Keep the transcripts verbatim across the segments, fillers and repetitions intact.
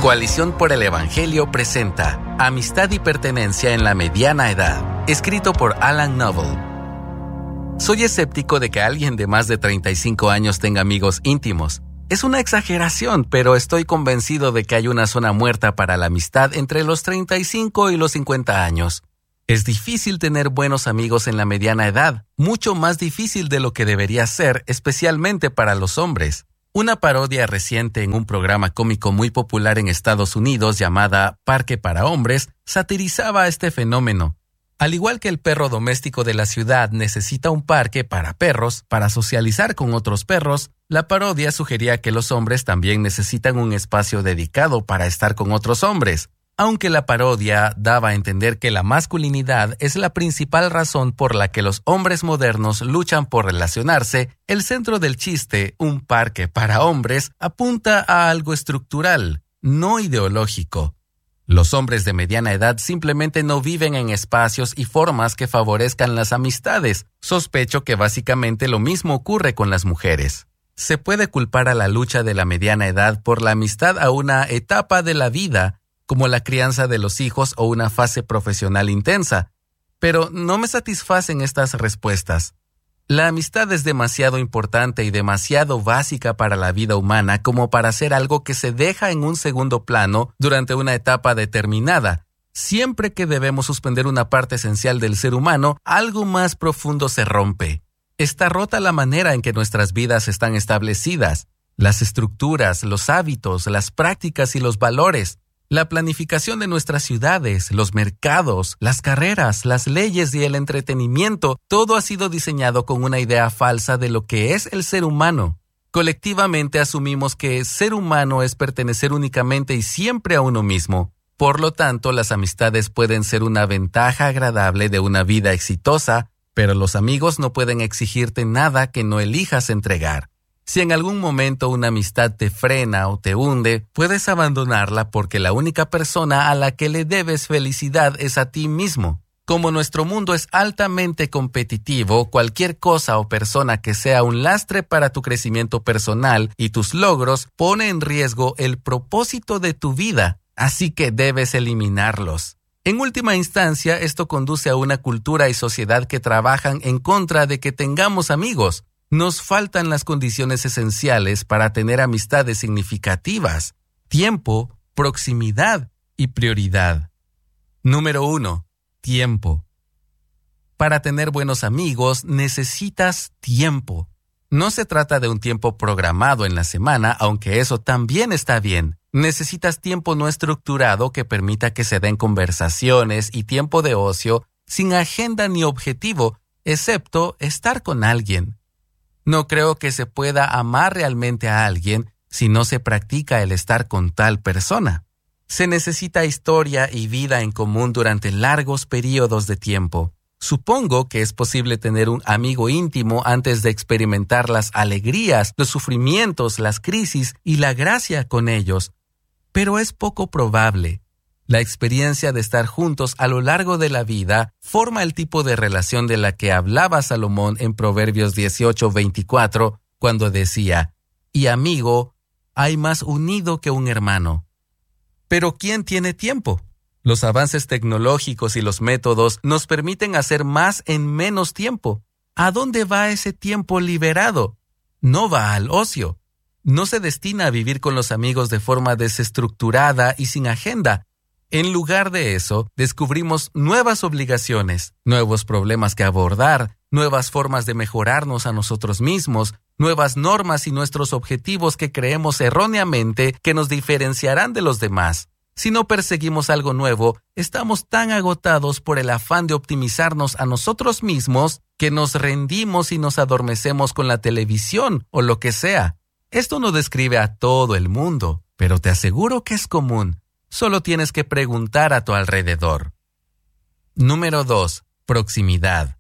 Coalición por el Evangelio presenta Amistad y Pertenencia en la Mediana Edad, escrito por Alan Noble. Soy escéptico de que alguien de más de treinta y cinco años tenga amigos íntimos. Es una exageración, pero estoy convencido de que hay una zona muerta para la amistad entre los treinta y cinco y los cincuenta años. Es difícil tener buenos amigos en la mediana edad, mucho más difícil de lo que debería ser, especialmente para los hombres. Una parodia reciente en un programa cómico muy popular en Estados Unidos llamada Parque para Hombres satirizaba este fenómeno. Al igual que el perro doméstico de la ciudad necesita un parque para perros para socializar con otros perros, la parodia sugería que los hombres también necesitan un espacio dedicado para estar con otros hombres. Aunque la parodia daba a entender que la masculinidad es la principal razón por la que los hombres modernos luchan por relacionarse, el centro del chiste, un parque para hombres, apunta a algo estructural, no ideológico. Los hombres de mediana edad simplemente no viven en espacios y formas que favorezcan las amistades. Sospecho que básicamente lo mismo ocurre con las mujeres. Se puede culpar a la lucha de la mediana edad por la amistad a una etapa de la vida, como la crianza de los hijos o una fase profesional intensa, pero no me satisfacen estas respuestas. La amistad es demasiado importante y demasiado básica para la vida humana como para ser algo que se deja en un segundo plano durante una etapa determinada. Siempre que debemos suspender una parte esencial del ser humano, algo más profundo se rompe. Está rota la manera en que nuestras vidas están establecidas, las estructuras, los hábitos, las prácticas y los valores. La planificación de nuestras ciudades, los mercados, las carreras, las leyes y el entretenimiento, todo ha sido diseñado con una idea falsa de lo que es el ser humano. Colectivamente asumimos que ser humano es pertenecer únicamente y siempre a uno mismo. Por lo tanto, las amistades pueden ser una ventaja agradable de una vida exitosa, pero los amigos no pueden exigirte nada que no elijas entregar. Si en algún momento una amistad te frena o te hunde, puedes abandonarla porque la única persona a la que le debes felicidad es a ti mismo. Como nuestro mundo es altamente competitivo, cualquier cosa o persona que sea un lastre para tu crecimiento personal y tus logros pone en riesgo el propósito de tu vida, así que debes eliminarlos. En última instancia, esto conduce a una cultura y sociedad que trabajan en contra de que tengamos amigos. Nos faltan las condiciones esenciales para tener amistades significativas: tiempo, proximidad y prioridad. Número uno. Tiempo. Para tener buenos amigos necesitas tiempo. No se trata de un tiempo programado en la semana, aunque eso también está bien. Necesitas tiempo no estructurado que permita que se den conversaciones y tiempo de ocio sin agenda ni objetivo, excepto estar con alguien. No creo que se pueda amar realmente a alguien si no se practica el estar con tal persona. Se necesita historia y vida en común durante largos periodos de tiempo. Supongo que es posible tener un amigo íntimo antes de experimentar las alegrías, los sufrimientos, las crisis y la gracia con ellos, pero es poco probable. La experiencia de estar juntos a lo largo de la vida forma el tipo de relación de la que hablaba Salomón en Proverbios dieciocho veinticuatro, cuando decía: «Y amigo, hay más unido que un hermano». Pero ¿quién tiene tiempo? Los avances tecnológicos y los métodos nos permiten hacer más en menos tiempo. ¿A dónde va ese tiempo liberado? No va al ocio. No se destina a vivir con los amigos de forma desestructurada y sin agenda. En lugar de eso, descubrimos nuevas obligaciones, nuevos problemas que abordar, nuevas formas de mejorarnos a nosotros mismos, nuevas normas y nuestros objetivos que creemos erróneamente que nos diferenciarán de los demás. Si no perseguimos algo nuevo, estamos tan agotados por el afán de optimizarnos a nosotros mismos que nos rendimos y nos adormecemos con la televisión o lo que sea. Esto no describe a todo el mundo, pero te aseguro que es común. Solo tienes que preguntar a tu alrededor. Número dos. Proximidad.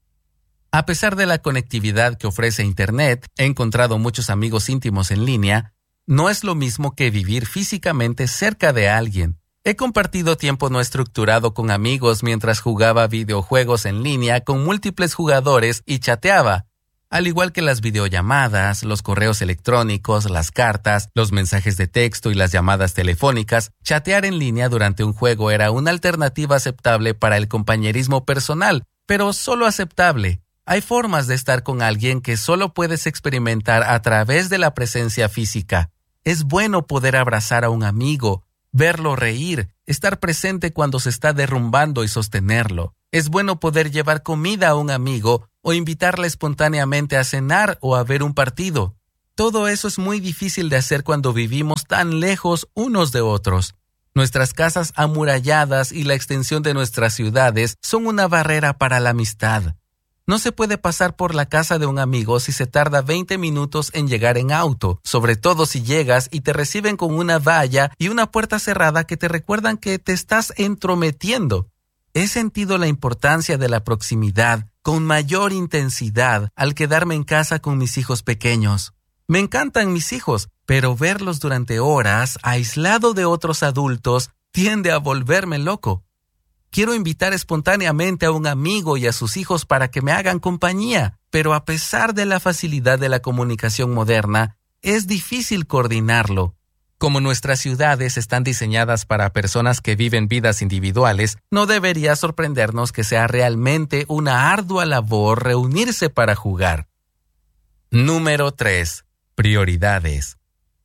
A pesar de la conectividad que ofrece Internet, he encontrado muchos amigos íntimos en línea. No es lo mismo que vivir físicamente cerca de alguien. He compartido tiempo no estructurado con amigos mientras jugaba videojuegos en línea con múltiples jugadores y chateaba. Al igual que las videollamadas, los correos electrónicos, las cartas, los mensajes de texto y las llamadas telefónicas, chatear en línea durante un juego era una alternativa aceptable para el compañerismo personal, pero solo aceptable. Hay formas de estar con alguien que solo puedes experimentar a través de la presencia física. Es bueno poder abrazar a un amigo, verlo reír, estar presente cuando se está derrumbando y sostenerlo. Es bueno poder llevar comida a un amigo o invitarle espontáneamente a cenar o a ver un partido. Todo eso es muy difícil de hacer cuando vivimos tan lejos unos de otros. Nuestras casas amuralladas y la extensión de nuestras ciudades son una barrera para la amistad. No se puede pasar por la casa de un amigo si se tarda veinte minutos en llegar en auto, sobre todo si llegas y te reciben con una valla y una puerta cerrada que te recuerdan que te estás entrometiendo. He sentido la importancia de la proximidad con mayor intensidad al quedarme en casa con mis hijos pequeños. Me encantan mis hijos, pero verlos durante horas, aislado de otros adultos, tiende a volverme loco. Quiero invitar espontáneamente a un amigo y a sus hijos para que me hagan compañía, pero a pesar de la facilidad de la comunicación moderna, es difícil coordinarlo. Como nuestras ciudades están diseñadas para personas que viven vidas individuales, no debería sorprendernos que sea realmente una ardua labor reunirse para jugar. Número tres. Prioridades.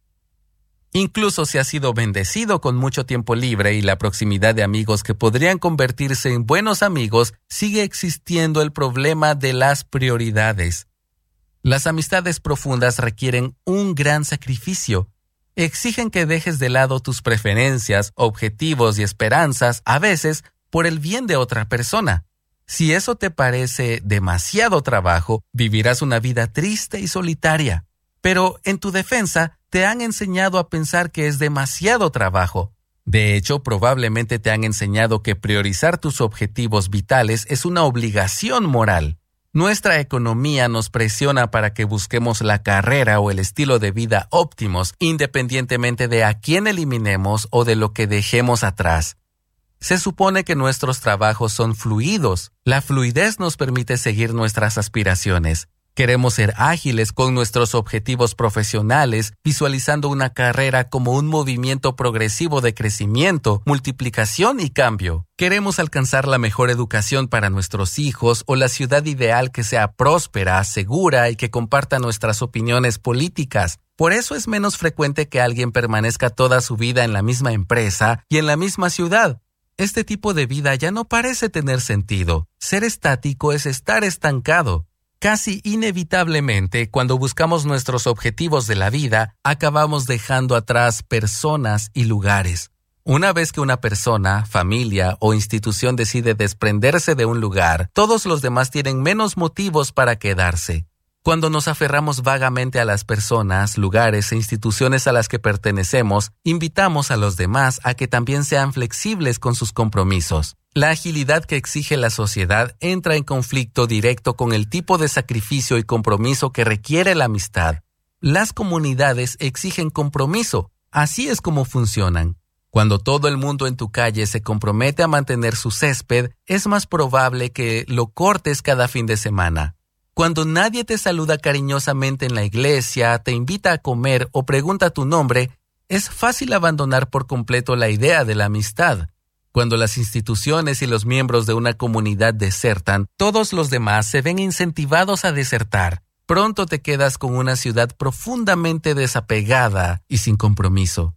Incluso si has sido bendecido con mucho tiempo libre y la proximidad de amigos que podrían convertirse en buenos amigos, sigue existiendo el problema de las prioridades. Las amistades profundas requieren un gran sacrificio. Exigen que dejes de lado tus preferencias, objetivos y esperanzas, a veces, por el bien de otra persona. Si eso te parece demasiado trabajo, vivirás una vida triste y solitaria. Pero, en tu defensa, te han enseñado a pensar que es demasiado trabajo. De hecho, probablemente te han enseñado que priorizar tus objetivos vitales es una obligación moral. Nuestra economía nos presiona para que busquemos la carrera o el estilo de vida óptimos, independientemente de a quién eliminemos o de lo que dejemos atrás. Se supone que nuestros trabajos son fluidos. La fluidez nos permite seguir nuestras aspiraciones. Queremos ser ágiles con nuestros objetivos profesionales, visualizando una carrera como un movimiento progresivo de crecimiento, multiplicación y cambio. Queremos alcanzar la mejor educación para nuestros hijos o la ciudad ideal que sea próspera, segura y que comparta nuestras opiniones políticas. Por eso es menos frecuente que alguien permanezca toda su vida en la misma empresa y en la misma ciudad. Este tipo de vida ya no parece tener sentido. Ser estático es estar estancado. Casi inevitablemente, cuando buscamos nuestros objetivos de la vida, acabamos dejando atrás personas y lugares. Una vez que una persona, familia o institución decide desprenderse de un lugar, todos los demás tienen menos motivos para quedarse. Cuando nos aferramos vagamente a las personas, lugares e instituciones a las que pertenecemos, invitamos a los demás a que también sean flexibles con sus compromisos. La agilidad que exige la sociedad entra en conflicto directo con el tipo de sacrificio y compromiso que requiere la amistad. Las comunidades exigen compromiso. Así es como funcionan. Cuando todo el mundo en tu calle se compromete a mantener su césped, es más probable que lo cortes cada fin de semana. Cuando nadie te saluda cariñosamente en la iglesia, te invita a comer o pregunta tu nombre, es fácil abandonar por completo la idea de la amistad. Cuando las instituciones y los miembros de una comunidad desertan, todos los demás se ven incentivados a desertar. Pronto te quedas con una ciudad profundamente desapegada y sin compromiso.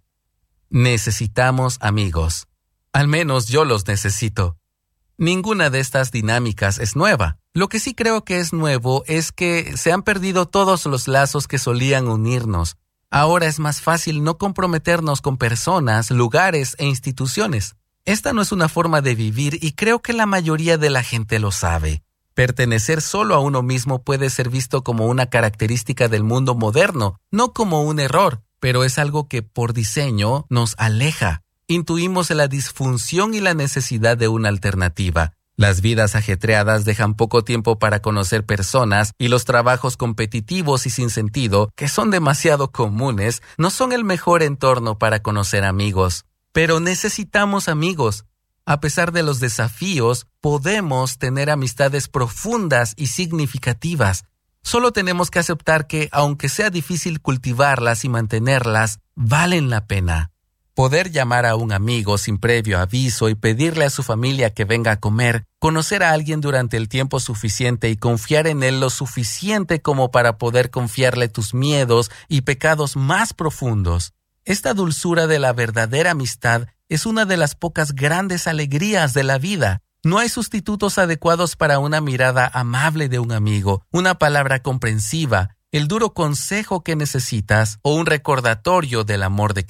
Necesitamos amigos. Al menos yo los necesito. Ninguna de estas dinámicas es nueva. Lo que sí creo que es nuevo es que se han perdido todos los lazos que solían unirnos. Ahora es más fácil no comprometernos con personas, lugares e instituciones. Esta no es una forma de vivir y creo que la mayoría de la gente lo sabe. Pertenecer solo a uno mismo puede ser visto como una característica del mundo moderno, no como un error, pero es algo que por diseño nos aleja. Intuimos la disfunción y la necesidad de una alternativa. Las vidas ajetreadas dejan poco tiempo para conocer personas y los trabajos competitivos y sin sentido, que son demasiado comunes, no son el mejor entorno para conocer amigos. Pero necesitamos amigos. A pesar de los desafíos, podemos tener amistades profundas y significativas. Solo tenemos que aceptar que, aunque sea difícil cultivarlas y mantenerlas, valen la pena. Poder llamar a un amigo sin previo aviso y pedirle a su familia que venga a comer, conocer a alguien durante el tiempo suficiente y confiar en él lo suficiente como para poder confiarle tus miedos y pecados más profundos. Esta dulzura de la verdadera amistad es una de las pocas grandes alegrías de la vida. No hay sustitutos adecuados para una mirada amable de un amigo, una palabra comprensiva, el duro consejo que necesitas o un recordatorio del amor de